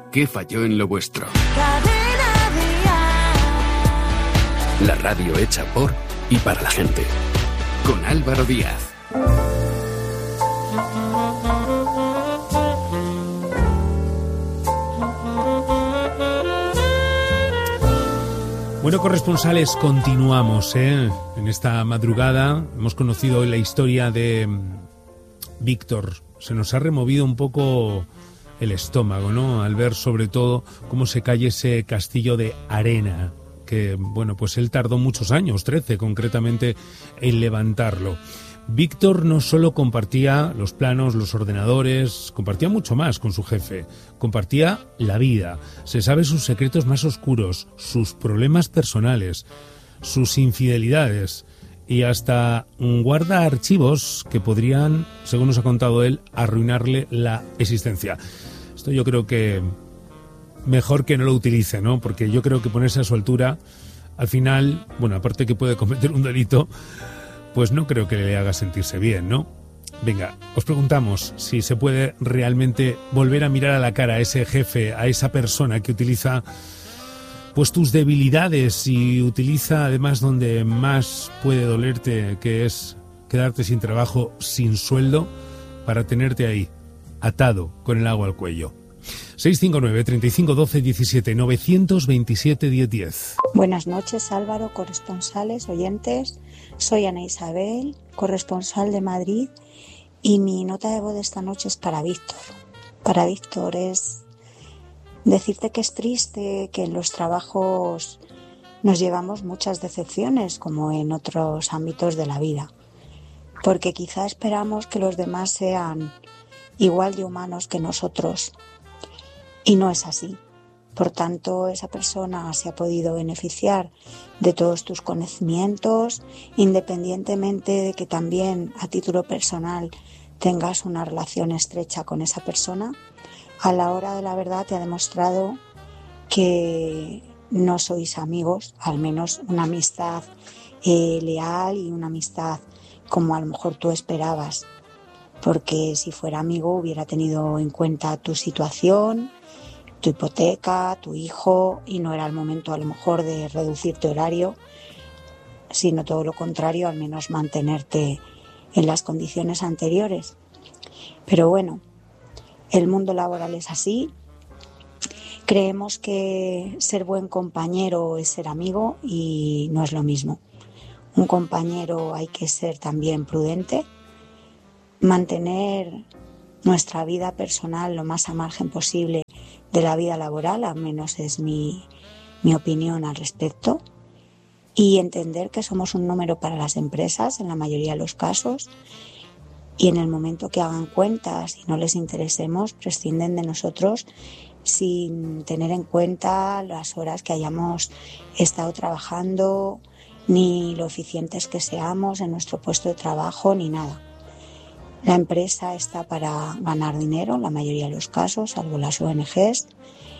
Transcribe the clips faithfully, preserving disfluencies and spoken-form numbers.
¿Qué falló en lo vuestro? Cadena Dial. La radio hecha por y para la gente. Con Álvaro Díaz. Bueno, corresponsales, continuamos, ¿eh? En esta madrugada hemos conocido hoy la historia de Víctor. Se nos ha removido un poco el estómago, ¿no? Al ver sobre todo cómo se cae ese castillo de arena, que, bueno, pues él tardó muchos años, trece concretamente, en levantarlo. Víctor no solo compartía los planos, los ordenadores, compartía mucho más con su jefe, compartía la vida, se sabe sus secretos más oscuros, sus problemas personales, sus infidelidades y hasta guarda archivos que podrían, según nos ha contado él, arruinarle la existencia. Esto yo creo que mejor que no lo utilice, ¿no? Porque yo creo que ponerse a su altura, al final, bueno, aparte que puede cometer un delito, pues no creo que le haga sentirse bien, ¿no? Venga, os preguntamos si se puede realmente volver a mirar a la cara a ese jefe, a esa persona que utiliza pues tus debilidades y utiliza además donde más puede dolerte, que es quedarte sin trabajo, sin sueldo, para tenerte ahí, atado con el agua al cuello. seis cinco nueve, treinta y cinco, doce, diecisiete, novecientos veintisiete, diez, diez. Buenas noches, Álvaro, corresponsales, oyentes. Soy Ana Isabel, corresponsal de Madrid, y mi nota de voz de esta noche es para Víctor. Para Víctor es decirte que es triste que en los trabajos nos llevamos muchas decepciones, como en otros ámbitos de la vida, porque quizá esperamos que los demás sean igual de humanos que nosotros, y no es así. Por tanto, esa persona se ha podido beneficiar de todos tus conocimientos, independientemente de que también a título personal tengas una relación estrecha con esa persona. A la hora de la verdad te ha demostrado que no sois amigos, al menos una amistad eh, leal y una amistad como a lo mejor tú esperabas, porque si fuera amigo hubiera tenido en cuenta tu situación, tu hipoteca, tu hijo, y no era el momento a lo mejor de reducir tu horario, sino todo lo contrario, al menos mantenerte en las condiciones anteriores. Pero bueno, el mundo laboral es así. Creemos que ser buen compañero es ser amigo y no es lo mismo. Un compañero hay que ser también prudente, mantener nuestra vida personal lo más a margen posible de la vida laboral, al menos es mi, mi opinión al respecto, y entender que somos un número para las empresas en la mayoría de los casos, y en el momento que hagan cuentas y no les interesemos, prescinden de nosotros sin tener en cuenta las horas que hayamos estado trabajando, ni lo eficientes que seamos en nuestro puesto de trabajo, ni nada. La empresa está para ganar dinero en la mayoría de los casos, salvo las O N Ges,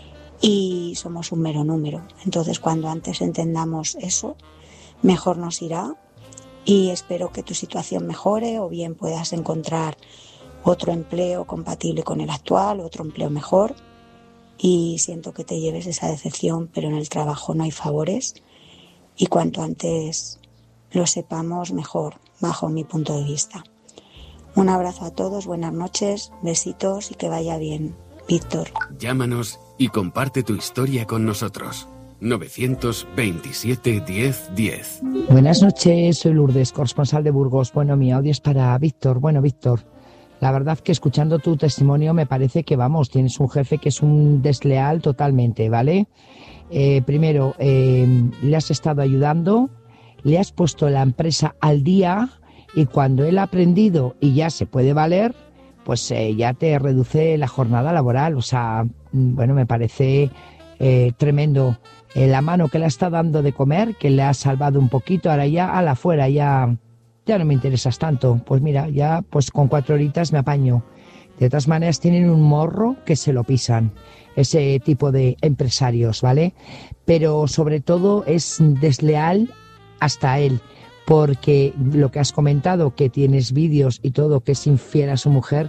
y somos un mero número. Entonces, cuando antes entendamos eso, mejor nos irá, y espero que tu situación mejore o bien puedas encontrar otro empleo compatible con el actual, otro empleo mejor, y siento que te lleves esa decepción, pero en el trabajo no hay favores, y cuanto antes lo sepamos, mejor, bajo mi punto de vista. Un abrazo a todos, buenas noches, besitos y que vaya bien. Víctor. Llámanos y comparte tu historia con nosotros. novecientos veintisiete, diez, diez. Buenas noches, soy Lourdes, corresponsal de Burgos. Bueno, mi audio es para Víctor. Bueno, Víctor, la verdad que escuchando tu testimonio me parece que, vamos, tienes un jefe que es un desleal totalmente, ¿vale? Eh, primero, eh, le has estado ayudando, le has puesto la empresa al día, y cuando él ha aprendido y ya se puede valer, pues eh, ya te reduce la jornada laboral. O sea, bueno, me parece eh, tremendo eh, la mano que le está dando de comer, que le ha salvado un poquito. Ahora ya a la fuera, ya, ya no me interesas tanto. Pues mira, ya pues con cuatro horitas me apaño. De todas maneras tienen un morro que se lo pisan, ese tipo de empresarios, ¿vale? Pero sobre todo es desleal hasta él, porque lo que has comentado, que tienes vídeos y todo, que es infiel a su mujer,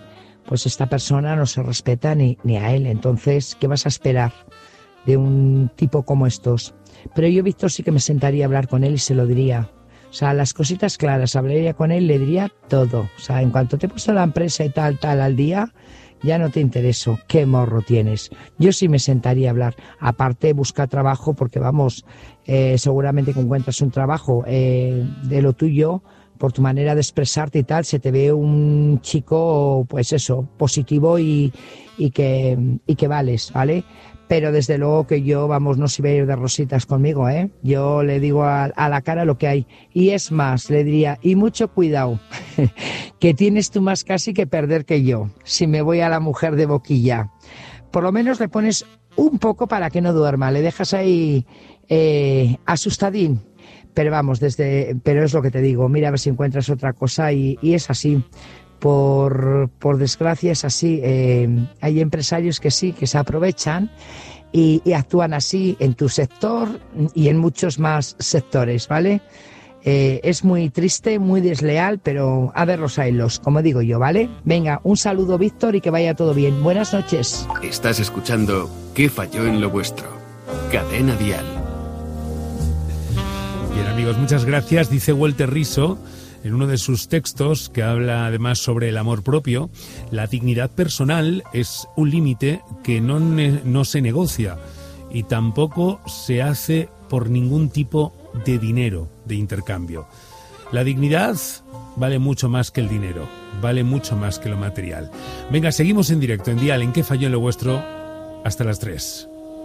pues esta persona no se respeta ni, ni a él. Entonces, ¿qué vas a esperar de un tipo como estos? Pero yo, Víctor, sí que me sentaría a hablar con él y se lo diría. O sea, las cositas claras, hablaría con él, le diría todo. O sea, en cuanto te he puesto la empresa y tal, tal al día, ya no te intereso. ¿Qué morro tienes? Yo sí me sentaría a hablar. Aparte, busca trabajo, porque vamos, eh, seguramente que encuentras un trabajo eh, de lo tuyo, por tu manera de expresarte y tal, se te ve un chico, pues eso, positivo y, y, que, y que vales, ¿vale? Pero desde luego que yo, vamos, no se iba a ir de rositas conmigo, ¿eh? Yo le digo a, a la cara lo que hay. Y es más, le diría, y mucho cuidado, que tienes tú más casi que perder que yo, si me voy a la mujer de boquilla. Por lo menos le pones un poco para que no duerma, le dejas ahí eh, asustadín. Pero vamos, desde, pero es lo que te digo, mira a ver si encuentras otra cosa y, y es así. Por, por desgracia es así, eh, hay empresarios que sí, que se aprovechan y, y actúan así en tu sector y en muchos más sectores, ¿vale? Eh, es muy triste, muy desleal, pero a ver los hilos, como digo yo, ¿vale? Venga, un saludo, Víctor, y que vaya todo bien. Buenas noches. Estás escuchando ¿Qué falló en lo vuestro? Cadena Dial. Bien, amigos, muchas gracias. Dice Walter Riso, en uno de sus textos, que habla además sobre el amor propio, la dignidad personal es un límite que no, ne- no se negocia y tampoco se hace por ningún tipo de dinero, de intercambio. La dignidad vale mucho más que el dinero, vale mucho más que lo material. Venga, seguimos en directo en Dial, ¿en qué falló en lo vuestro? Hasta las tres.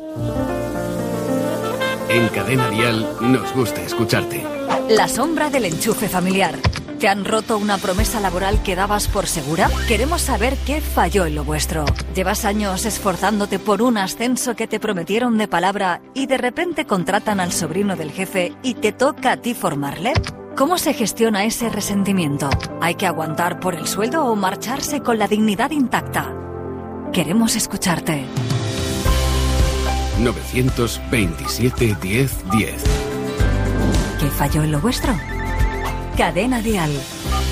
En Cadena Dial nos gusta escucharte. La sombra del enchufe familiar. ¿Te han roto una promesa laboral que dabas por segura? Queremos saber qué falló en lo vuestro. ¿Llevas años esforzándote por un ascenso que te prometieron de palabra y de repente contratan al sobrino del jefe y te toca a ti formarle? ¿Cómo se gestiona ese resentimiento? ¿Hay que aguantar por el sueldo o marcharse con la dignidad intacta? Queremos escucharte. nueve veintisiete diez diez. ¿Qué falló en lo vuestro? Cadena Dial.